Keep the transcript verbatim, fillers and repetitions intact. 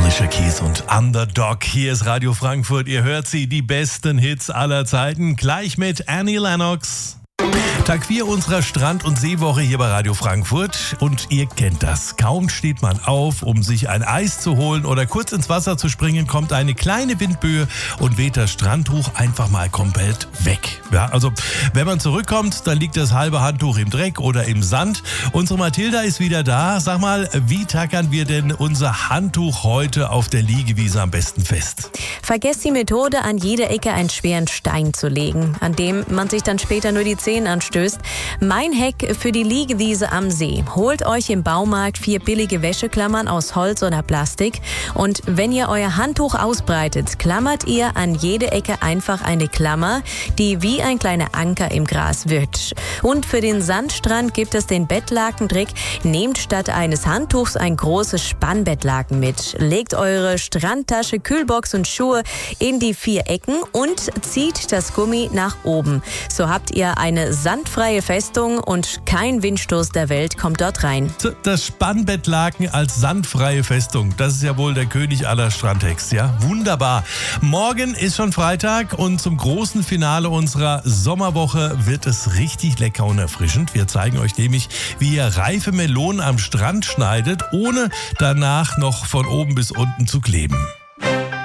Alicia Keys und Underdog. Hier ist Radio Frankfurt. Ihr hört sie, die besten Hits aller Zeiten. Gleich mit Annie Lennox. Tag vier unserer Strand- und Seewoche hier bei Radio Frankfurt. Und ihr kennt das. Kaum steht man auf, um sich ein Eis zu holen oder kurz ins Wasser zu springen, kommt eine kleine Windböe und weht das Strandtuch einfach mal komplett weg. Ja, also wenn man zurückkommt, dann liegt das halbe Handtuch im Dreck oder im Sand. Unsere Mathilda ist wieder da. Sag mal, wie tackern wir denn unser Handtuch heute auf der Liegewiese am besten fest? Vergesst die Methode, an jeder Ecke einen schweren Stein zu legen, an dem man sich dann später nur die Zehen anstößt. Mein Hack für die Liegewiese am See. Holt euch im Baumarkt vier billige Wäscheklammern aus Holz oder Plastik und wenn ihr euer Handtuch ausbreitet, klammert ihr an jede Ecke einfach eine Klammer, die wie ein kleiner Anker im Gras wirkt. Und für den Sandstrand gibt es den Bettlakentrick. Nehmt statt eines Handtuchs ein großes Spannbettlaken mit. Legt eure Strandtasche, Kühlbox und Schuhe in die vier Ecken und zieht das Gummi nach oben. So habt ihr eine sandfreie Festung und kein Windstoß der Welt kommt dort rein. Das Spannbettlaken als sandfreie Festung, das ist ja wohl der König aller Strandhacks, ja? Wunderbar. Morgen ist schon Freitag und zum großen Finale unserer Sommerwoche wird es richtig lecker und erfrischend. Wir zeigen euch nämlich, wie ihr reife Melonen am Strand schneidet, ohne danach noch von oben bis unten zu kleben.